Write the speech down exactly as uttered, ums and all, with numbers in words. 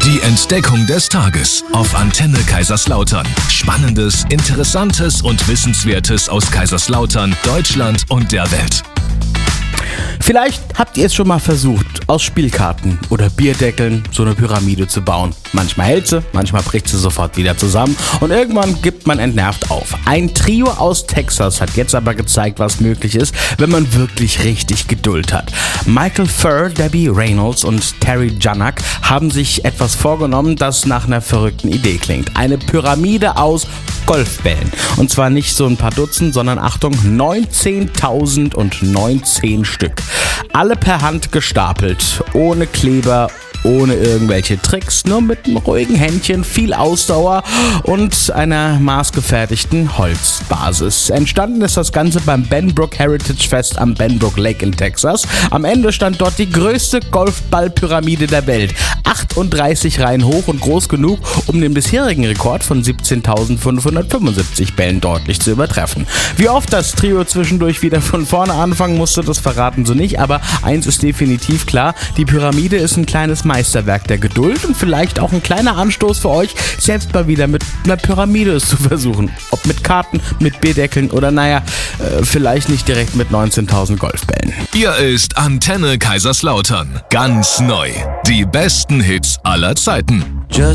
Die Entdeckung des Tages auf Antenne Kaiserslautern. Spannendes, Interessantes und Wissenswertes aus Kaiserslautern, Deutschland und der Welt. Vielleicht habt ihr es schon mal versucht, aus Spielkarten oder Bierdeckeln so eine Pyramide zu bauen. Manchmal hält sie, manchmal bricht sie sofort wieder zusammen und irgendwann gibt man entnervt auf. Ein Trio aus Texas hat jetzt aber gezeigt, was möglich ist, wenn man wirklich richtig Geduld hat. Michael Furr, Debbie Reynolds und Terry Janak haben sich etwas vorgenommen, das nach einer verrückten Idee klingt. Eine Pyramide aus Golfbällen. Und zwar nicht so ein paar Dutzend, sondern Achtung, neunzehntausendneunzehn Stück. Alle per Hand gestapelt, ohne Kleber, ohne irgendwelche Tricks, nur mit einem ruhigen Händchen, viel Ausdauer und einer maßgefertigten Holzbasis. Entstanden ist das Ganze beim Benbrook Heritage Fest am Benbrook Lake in Texas. Am Ende stand dort die größte Golfballpyramide der Welt. achtunddreißig Reihen hoch und groß genug, um den bisherigen Rekord von siebzehntausendfünfhundertfünfundsiebzig Bällen deutlich zu übertreffen. Wie oft das Trio zwischendurch wieder von vorne anfangen musste, das verraten sie nicht, aber eins ist definitiv klar, die Pyramide ist ein kleines Meisterwerk der Geduld und vielleicht auch ein kleiner Anstoß für euch, selbst mal wieder mit einer Pyramide es zu versuchen. Ob mit Karten, mit Bierdeckeln oder naja, äh, vielleicht nicht direkt mit neunzehntausend Golfbällen. Hier ist Antenne Kaiserslautern. Ganz neu. Die besten Hits aller Zeiten. Just